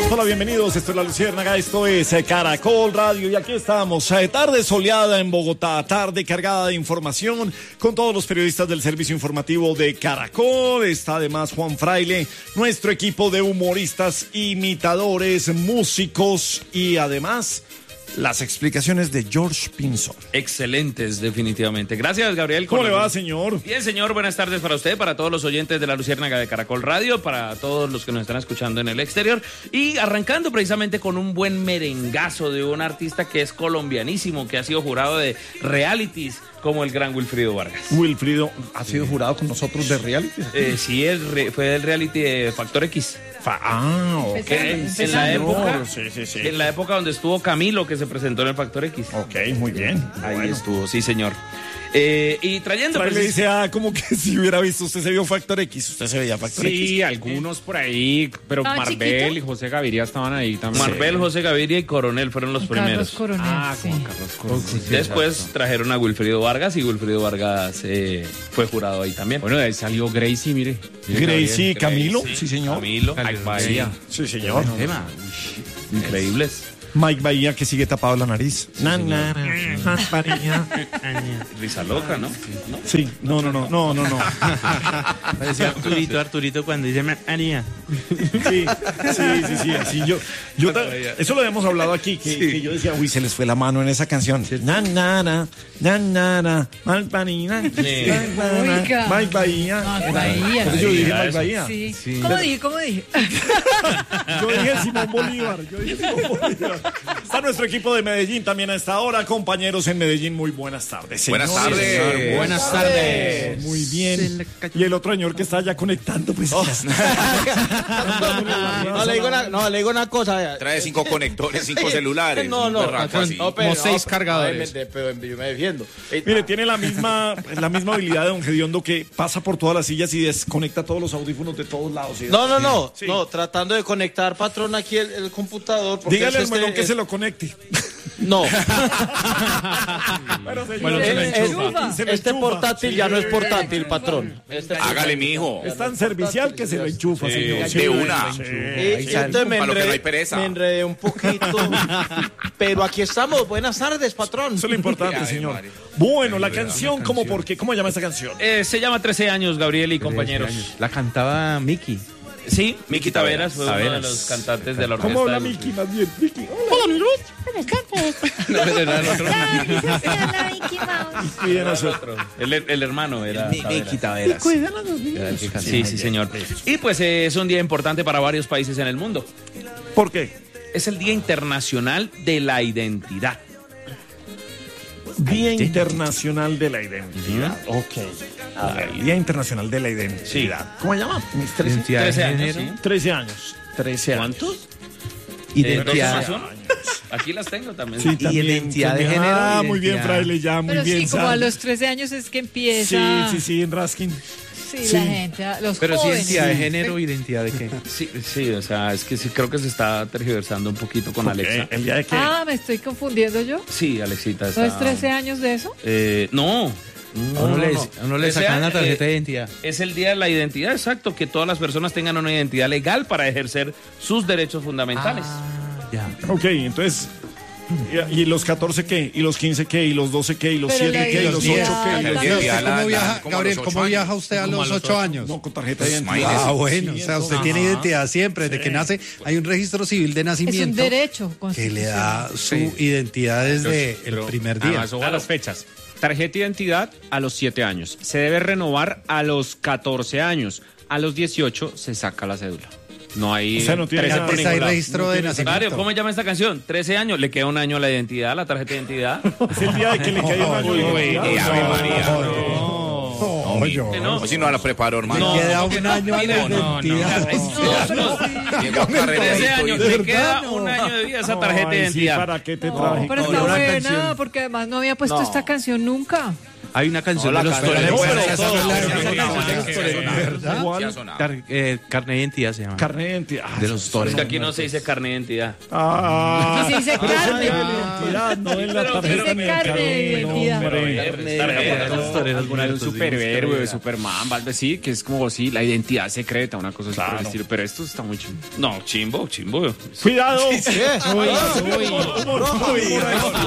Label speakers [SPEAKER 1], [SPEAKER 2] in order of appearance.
[SPEAKER 1] Hola, bienvenidos. Esto es La Luciérnaga, esto es Caracol Radio y aquí estamos. Tarde soleada en Bogotá, tarde cargada de información con todos los periodistas del servicio informativo de Caracol. Está además Juan Fraile, nuestro equipo de humoristas, imitadores, músicos y además las explicaciones de George Pinzón.
[SPEAKER 2] Excelentes, definitivamente. Gracias, Gabriel.
[SPEAKER 1] ¿Cómo le va, señor?
[SPEAKER 2] Bien, señor. Buenas tardes para usted, para todos los oyentes de La Luciérnaga de Caracol Radio, para todos los que nos están escuchando en el exterior. Y arrancando precisamente con un buen merengazo de un artista que es colombianísimo, que ha sido jurado de realities como el gran Wilfrido Vargas.
[SPEAKER 1] Wilfrido ha sido jurado con nosotros de reality.
[SPEAKER 2] Sí, fue del reality de Factor X.
[SPEAKER 1] Ok.
[SPEAKER 2] En la época,
[SPEAKER 1] sí.
[SPEAKER 2] en la época donde estuvo Camilo, que se presentó en el Factor X.
[SPEAKER 1] Ok, muy bien.
[SPEAKER 2] Ahí estuvo, sí, señor. Y trayendo...
[SPEAKER 1] Le dice, como que si hubiera visto, usted se vio Factor X, usted se veía Factor X.
[SPEAKER 3] Sí, algunos por ahí, pero Marbel y José Gaviria estaban ahí también.
[SPEAKER 2] Marbel, José Gaviria y Coronel fueron los primeros.
[SPEAKER 4] Coronel, sí.
[SPEAKER 3] Juan Carlos Coronel. Sí,
[SPEAKER 2] Después
[SPEAKER 3] exacto.
[SPEAKER 2] trajeron a Wilfrido Vargas y Wilfrido Vargas fue jurado ahí también.
[SPEAKER 3] Bueno, de ahí salió Gracie, mire.
[SPEAKER 1] Gracie, Camilo,
[SPEAKER 2] Gracie,
[SPEAKER 1] sí, señor.
[SPEAKER 2] Camilo,
[SPEAKER 3] Mike Bahía.
[SPEAKER 1] Sí, señor.
[SPEAKER 3] Tema.
[SPEAKER 2] increíbles.
[SPEAKER 1] Mike Bahía, que sigue tapado la nariz.
[SPEAKER 2] Risa loca, ¿no?
[SPEAKER 1] Sí, no.
[SPEAKER 5] Parece Arturito cuando dice María.
[SPEAKER 1] Sí, así eso lo habíamos hablado aquí, que yo decía, uy, se les fue la mano en esa canción. Malpanina,
[SPEAKER 4] Oiga.
[SPEAKER 1] Mike Bahía.
[SPEAKER 4] Mike Bahía.
[SPEAKER 1] Entonces yo dije Mike Bahía.
[SPEAKER 4] Sí. ¿Cómo dije?
[SPEAKER 1] Yo dije Simón Bolívar. Está nuestro equipo de Medellín también a esta hora. Compañeros en Medellín, muy buenas tardes.
[SPEAKER 6] Buenas tardes.
[SPEAKER 3] Buenas tardes.
[SPEAKER 1] Muy bien. Y el otro señor que está ya conectando, pues.
[SPEAKER 5] No, le digo una cosa. Vea.
[SPEAKER 6] Trae 5 conectores, 5 celulares.
[SPEAKER 5] No,
[SPEAKER 6] un berraco así.
[SPEAKER 3] Como 6 cargadores.
[SPEAKER 5] Pero yo me defiendo.
[SPEAKER 1] Mire, tiene la misma habilidad de don Gediondo, que pasa por todas las sillas y desconecta todos los audífonos de todos lados.
[SPEAKER 5] No,
[SPEAKER 1] Sí.
[SPEAKER 5] no, tratando de conectar, patrón, aquí el computador.
[SPEAKER 1] Dígale al melón que se lo conecte.
[SPEAKER 5] No.
[SPEAKER 1] Bueno,
[SPEAKER 5] Este portátil ya no es portátil, patrón.
[SPEAKER 6] Hágale, mijo.
[SPEAKER 1] Es tan servicial que se lo enchufa, señor.
[SPEAKER 6] De una.
[SPEAKER 5] Y entonces
[SPEAKER 6] Para lo que no hay pereza.
[SPEAKER 5] me enredé un poquito. Pero aquí estamos. Buenas tardes, patrón.
[SPEAKER 1] Eso es lo importante,
[SPEAKER 6] Ay,
[SPEAKER 1] señor.
[SPEAKER 6] María.
[SPEAKER 1] Bueno, la canción, ¿cómo por qué? ¿Cómo llama esta canción?
[SPEAKER 2] Se llama 13 años, Gabriel y compañeros.
[SPEAKER 3] La cantaba Miki.
[SPEAKER 2] Sí, Miki Taveras fue uno de
[SPEAKER 3] Taveras.
[SPEAKER 2] los cantantes de la orquesta.
[SPEAKER 1] ¿Cómo habla
[SPEAKER 2] de-
[SPEAKER 1] Miki más bien? Miki.
[SPEAKER 7] Hola, amigos. Buenas tardes.
[SPEAKER 2] No, era el otro.
[SPEAKER 7] Hola, Mickey Mouse.
[SPEAKER 1] Cuiden a
[SPEAKER 2] Era
[SPEAKER 1] su-
[SPEAKER 2] el otro. El hermano era
[SPEAKER 3] Miki
[SPEAKER 2] Taveras.
[SPEAKER 3] Taveras.
[SPEAKER 1] Cuiden a los niños.
[SPEAKER 3] Era el que cantaba.
[SPEAKER 2] Sí, señor. Y pues es un día importante para varios países en el mundo.
[SPEAKER 1] ¿Por qué?
[SPEAKER 2] Es el Día Internacional de la Identidad.
[SPEAKER 1] Día Internacional de la Identidad. Ok. A ver, Día Internacional de la Identidad. ¿Cómo se llama? Mis 13,
[SPEAKER 3] Identidad de
[SPEAKER 2] 13 años,
[SPEAKER 3] género.
[SPEAKER 2] ¿sí?
[SPEAKER 1] 13 años. 13 años.
[SPEAKER 2] ¿Cuántos?
[SPEAKER 3] Identidad.
[SPEAKER 2] ¿2 más 1? Aquí las tengo también.
[SPEAKER 1] Sí,
[SPEAKER 3] Y
[SPEAKER 1] también,
[SPEAKER 3] identidad de
[SPEAKER 1] también.
[SPEAKER 3] género,
[SPEAKER 1] Ah, muy bien,
[SPEAKER 3] identidad.
[SPEAKER 1] Fraile, ya, muy
[SPEAKER 4] Pero
[SPEAKER 1] bien.
[SPEAKER 4] sí, como a
[SPEAKER 1] Sandra.
[SPEAKER 4] los 13 años es que empieza.
[SPEAKER 1] Sí, en Raskin.
[SPEAKER 4] Sí,
[SPEAKER 1] Sí.
[SPEAKER 4] la gente, los
[SPEAKER 3] Pero sí,
[SPEAKER 4] jóvenes.
[SPEAKER 3] identidad de género, identidad de qué.
[SPEAKER 2] Sí, o sea, es que sí creo que se está tergiversando un poquito con Alexa.
[SPEAKER 1] ¿El día de qué?
[SPEAKER 4] Ah, me estoy confundiendo yo.
[SPEAKER 2] Sí, Alexita
[SPEAKER 4] ¿No
[SPEAKER 2] está...
[SPEAKER 4] es 13 años de eso?
[SPEAKER 2] No.
[SPEAKER 3] A uno le sacan la tarjeta de identidad.
[SPEAKER 2] Es el día de la identidad, exacto, que todas las personas tengan una identidad legal para ejercer sus derechos fundamentales.
[SPEAKER 3] Ya.
[SPEAKER 1] Ok, entonces... ¿Y los 14 qué? ¿Y los 15 qué? ¿Y los 12 qué? ¿Y los
[SPEAKER 4] Pero
[SPEAKER 1] 7
[SPEAKER 4] la
[SPEAKER 1] qué? ¿Y los 8
[SPEAKER 4] identidad
[SPEAKER 1] qué?
[SPEAKER 6] Pero
[SPEAKER 4] también.
[SPEAKER 6] el día
[SPEAKER 8] ¿Cómo
[SPEAKER 6] la-
[SPEAKER 8] viaja,
[SPEAKER 6] como a
[SPEAKER 8] Gabriel,
[SPEAKER 6] los
[SPEAKER 8] cómo
[SPEAKER 6] 8
[SPEAKER 8] viaja
[SPEAKER 6] años.
[SPEAKER 8] usted a los 8 años?
[SPEAKER 1] No, con tarjeta de
[SPEAKER 6] Pues,
[SPEAKER 1] identidad.
[SPEAKER 6] imagínese.
[SPEAKER 8] Bueno, o sea, usted tiene identidad siempre, desde que nace hay un registro civil de
[SPEAKER 4] Es un
[SPEAKER 8] nacimiento
[SPEAKER 4] derecho
[SPEAKER 8] que le da su
[SPEAKER 3] Sí.
[SPEAKER 8] identidad desde el primer día.
[SPEAKER 3] Además, ojo a las fechas. Tarjeta de identidad a los 7 años. Se debe renovar a los 14 años. A los 18 se saca la cédula. No hay...
[SPEAKER 1] O sea, no tiene
[SPEAKER 3] 13
[SPEAKER 1] nada.
[SPEAKER 3] por
[SPEAKER 8] Antes
[SPEAKER 3] ningún
[SPEAKER 8] hay
[SPEAKER 3] lado.
[SPEAKER 8] registro de
[SPEAKER 2] Mario,
[SPEAKER 8] nacimiento.
[SPEAKER 2] ¿cómo se llama esta canción? 13 años, le queda un año a la identidad, la tarjeta de identidad.
[SPEAKER 1] Es el día de que le cae un año de identidad.
[SPEAKER 6] Y Ave María.
[SPEAKER 8] No, yo.
[SPEAKER 2] ¿No?
[SPEAKER 6] O si no la preparo, hermano.
[SPEAKER 8] Me queda un año a la
[SPEAKER 2] No,
[SPEAKER 8] identidad.
[SPEAKER 6] Llega a carrera
[SPEAKER 2] 13
[SPEAKER 6] de
[SPEAKER 2] años,
[SPEAKER 6] esto y-
[SPEAKER 2] le queda un año de vida a esa tarjeta de
[SPEAKER 1] Ay, sí,
[SPEAKER 2] identidad.
[SPEAKER 1] ¿para qué te traje?
[SPEAKER 4] Pero está
[SPEAKER 8] una
[SPEAKER 4] buena,
[SPEAKER 8] canción.
[SPEAKER 4] porque además no había puesto esta canción nunca.
[SPEAKER 9] Hay una canción
[SPEAKER 5] No,
[SPEAKER 9] de
[SPEAKER 5] la
[SPEAKER 9] los
[SPEAKER 5] carrera
[SPEAKER 9] toreros.
[SPEAKER 5] de
[SPEAKER 8] esa no es la de
[SPEAKER 6] Sí,
[SPEAKER 8] los
[SPEAKER 6] sí,
[SPEAKER 8] toreros, ¿verdad?
[SPEAKER 6] Sí ha sonado.
[SPEAKER 9] Carne de identidad se llama.
[SPEAKER 1] Carne de identidad.
[SPEAKER 9] De los
[SPEAKER 2] Es
[SPEAKER 9] toreros.
[SPEAKER 2] que aquí no se dice carne de identidad.
[SPEAKER 1] Ah,
[SPEAKER 4] Aquí se dice carne.
[SPEAKER 1] de identidad, no en la
[SPEAKER 2] Pero
[SPEAKER 1] tarjeta.
[SPEAKER 4] dice carne de identidad.
[SPEAKER 9] De los toreros
[SPEAKER 3] Alguna de un
[SPEAKER 9] muertos,
[SPEAKER 3] superhéroe,
[SPEAKER 9] sí.
[SPEAKER 3] Superman, algo así, que es como sí, la identidad secreta, una cosa así por el estilo. Pero esto está muy chido.
[SPEAKER 2] No, chimbo.
[SPEAKER 1] Cuidado.
[SPEAKER 5] ¿Qué?
[SPEAKER 1] Uy, uy, uy, uy.